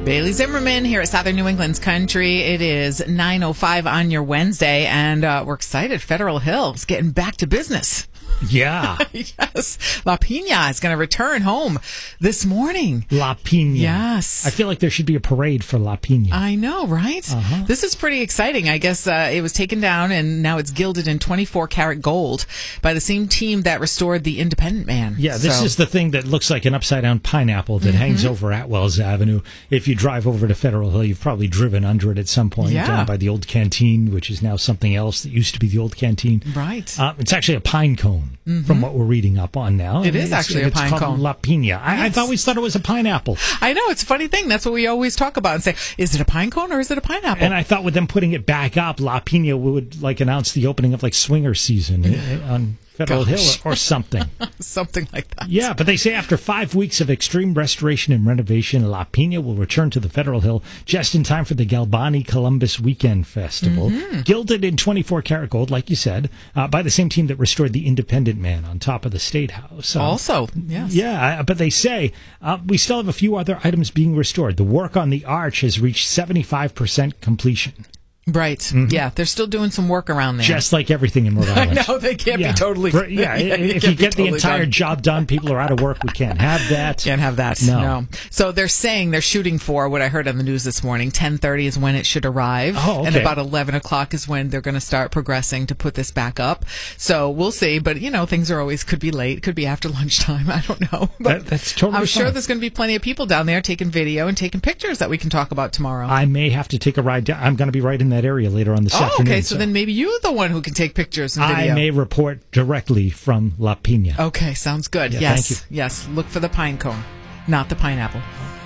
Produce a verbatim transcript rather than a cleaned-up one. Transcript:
Bailey Zimmerman here at Southern New England's Country. It is nine oh five on your Wednesday, and uh, we're excited. Federal Hill is getting back to business. Yeah. Yes. La Pina is going to return home this morning. La Pina. Yes. I feel like there should be a parade for La Pina. I know, right? Uh-huh. This is pretty exciting. I guess uh, it was taken down, and now it's gilded in twenty-four karat gold by the same team that restored the Independent Man. Yeah, this so. is the thing that looks like an upside-down pineapple that mm-hmm. hangs over Atwells Avenue. If you drive over to Federal Hill, you've probably driven under it at some point, yeah. down by the old canteen, which is now something else that used to be the old canteen. Right. Uh, it's actually a pine cone, mm-hmm. from what we're reading up on now. It is it's, actually it's a pine called cone. La Pina. I, yes. I always thought it was a pineapple. I know, it's a funny thing. That's what we always talk about and say, is it a pine cone or is it a pineapple? And I thought with them putting it back up, La Pina would like announce the opening of like swinger season on Federal Gosh. Hill or something. Something like that. Yeah, but they say after five weeks of extreme restoration and renovation, La Pina will return to the Federal Hill just in time for the Galbani Columbus Weekend Festival. Mm-hmm. Gilded in twenty-four karat gold, like you said, uh, by the same team that restored the Independent Man on top of the State House. Um, also, yes. Yeah, but they say uh, we still have a few other items being restored. The work on the arch has reached seventy-five percent completion. Right. Mm-hmm. Yeah, they're still doing some work around there. Just like everything in Rhode Island. I know, they can't yeah. be totally... Yeah, yeah if you get totally the entire done. job done, people are out of work, we can't have that. Can't have that, no. no. So they're saying they're shooting for, what I heard on the news this morning, ten thirty is when it should arrive. Oh, okay. And about eleven o'clock is when they're going to start progressing to put this back up. So we'll see. But, you know, things are always, could be late, could be after lunchtime. I don't know. But that, that's totally I'm fine. sure there's going to be plenty of people down there taking video and taking pictures that we can talk about tomorrow. I may have to take a ride down. I'm going to be right in that area later on this oh, afternoon. Okay, so, so then maybe you're the one who can take pictures and video. I may report directly from La Pina. Okay, sounds good. Yeah, yes, thank you. yes. Look for the pine cone, not the pineapple.